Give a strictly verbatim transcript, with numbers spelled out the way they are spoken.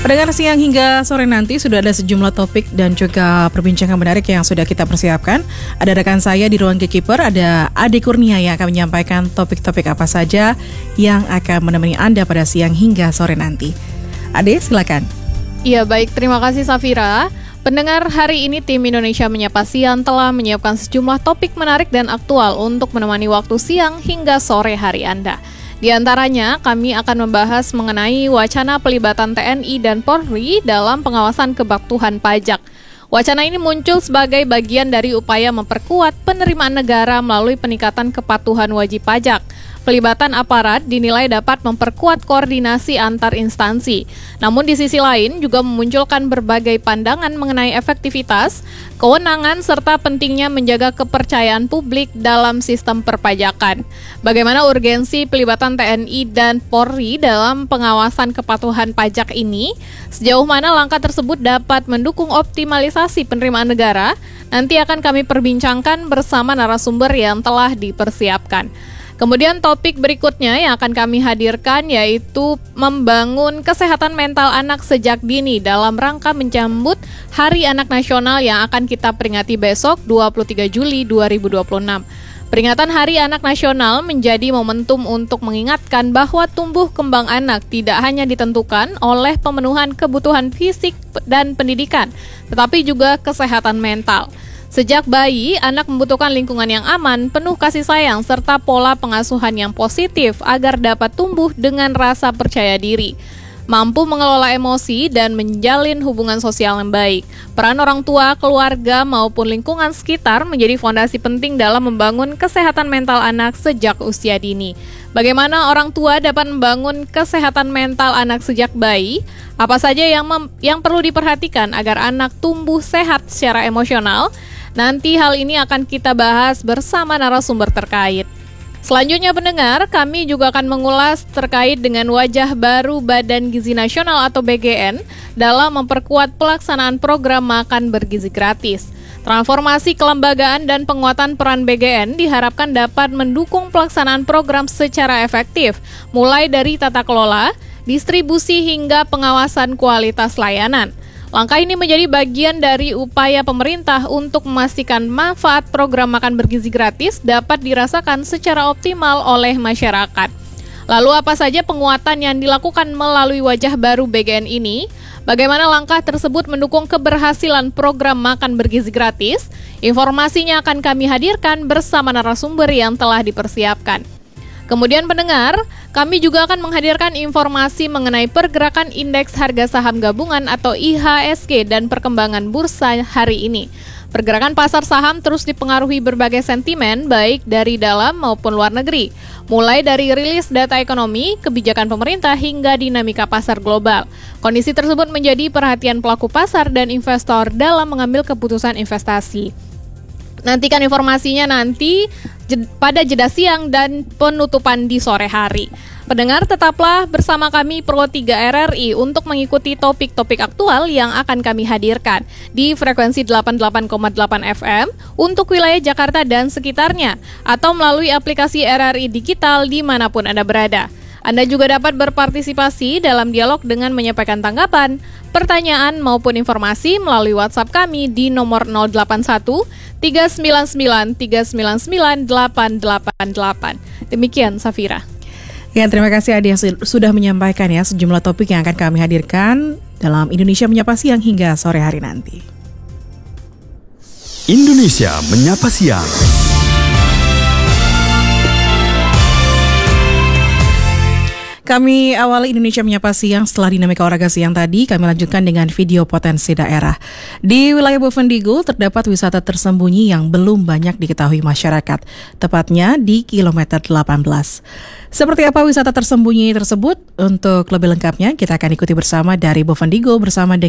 Pendengar siang hingga sore nanti sudah ada sejumlah topik dan juga perbincangan menarik yang sudah kita persiapkan. Ada rekan saya di ruang Gatekeeper, ada Ade Kurnia yang akan menyampaikan topik-topik apa saja yang akan menemani Anda pada siang hingga sore nanti. Ade, silakan. Iya, baik. Terima kasih, Safira. Pendengar, hari ini tim Indonesia Menyapa Siang telah menyiapkan sejumlah topik menarik dan aktual untuk menemani waktu siang hingga sore hari Anda. Di antaranya, kami akan membahas mengenai wacana pelibatan T N I dan Polri dalam pengawasan kepatuhan pajak. Wacana ini muncul sebagai bagian dari upaya memperkuat penerimaan negara melalui peningkatan kepatuhan wajib pajak. Pelibatan aparat dinilai dapat memperkuat koordinasi antar instansi. Namun di sisi lain juga memunculkan berbagai pandangan mengenai efektivitas, kewenangan, serta pentingnya menjaga kepercayaan publik dalam sistem perpajakan. Bagaimana urgensi pelibatan T N I dan Polri dalam pengawasan kepatuhan pajak ini? Sejauh mana langkah tersebut dapat mendukung optimalisasi penerimaan negara? Nanti akan kami perbincangkan bersama narasumber yang telah dipersiapkan. Kemudian topik berikutnya yang akan kami hadirkan yaitu membangun kesehatan mental anak sejak dini dalam rangka menyambut Hari Anak Nasional yang akan kita peringati besok dua puluh tiga Juli dua ribu dua puluh enam. Peringatan Hari Anak Nasional menjadi momentum untuk mengingatkan bahwa tumbuh kembang anak tidak hanya ditentukan oleh pemenuhan kebutuhan fisik dan pendidikan, tetapi juga kesehatan mental. Sejak bayi, anak membutuhkan lingkungan yang aman, penuh kasih sayang, serta pola pengasuhan yang positif agar dapat tumbuh dengan rasa percaya diri, mampu mengelola emosi, dan menjalin hubungan sosial yang baik. Peran orang tua, keluarga, maupun lingkungan sekitar menjadi fondasi penting dalam membangun kesehatan mental anak sejak usia dini. Bagaimana orang tua dapat membangun kesehatan mental anak sejak bayi? Apa saja yang mem- yang perlu diperhatikan agar anak tumbuh sehat secara emosional? Nanti hal ini akan kita bahas bersama narasumber terkait. Selanjutnya pendengar, kami juga akan mengulas terkait dengan wajah baru Badan Gizi Nasional atau B G N dalam memperkuat pelaksanaan program makan bergizi gratis. Transformasi kelembagaan dan penguatan peran B G N diharapkan dapat mendukung pelaksanaan program secara efektif, mulai dari tata kelola, distribusi hingga pengawasan kualitas layanan. Langkah ini menjadi bagian dari upaya pemerintah untuk memastikan manfaat program makan bergizi gratis dapat dirasakan secara optimal oleh masyarakat. Lalu apa saja penguatan yang dilakukan melalui wajah baru B G N ini? Bagaimana langkah tersebut mendukung keberhasilan program makan bergizi gratis? Informasinya akan kami hadirkan bersama narasumber yang telah dipersiapkan. Kemudian pendengar, kami juga akan menghadirkan informasi mengenai pergerakan indeks harga saham gabungan atau I H S G dan perkembangan bursa hari ini. Pergerakan pasar saham terus dipengaruhi berbagai sentimen baik dari dalam maupun luar negeri, mulai dari rilis data ekonomi, kebijakan pemerintah hingga dinamika pasar global. Kondisi tersebut menjadi perhatian pelaku pasar dan investor dalam mengambil keputusan investasi. Nantikan informasinya nanti jed- pada jeda siang dan penutupan di sore hari. Pendengar, tetaplah bersama kami Pro tiga R R I untuk mengikuti topik-topik aktual yang akan kami hadirkan di frekuensi delapan puluh delapan koma delapan F M untuk wilayah Jakarta dan sekitarnya, atau melalui aplikasi R R I Digital dimanapun Anda berada. Anda juga dapat berpartisipasi dalam dialog dengan menyampaikan tanggapan, pertanyaan maupun informasi melalui WhatsApp kami di nomor nol delapan satu tiga sembilan sembilan tiga sembilan sembilan delapan delapan delapan. Demikian, Safira. Ya, terima kasih Adi yang sudah menyampaikan ya sejumlah topik yang akan kami hadirkan dalam Indonesia Menyapa Siang hingga sore hari nanti. Indonesia Menyapa Siang. Kami awali Indonesia Menyapa Siang setelah dinamika olahraga siang tadi. Kami lanjutkan dengan video potensi daerah. Di wilayah Bovendigul terdapat wisata tersembunyi yang belum banyak diketahui masyarakat, tepatnya di kilometer delapan belas. Seperti apa wisata tersembunyi tersebut? Untuk lebih lengkapnya kita akan ikuti bersama dari Bovendigul bersama dengan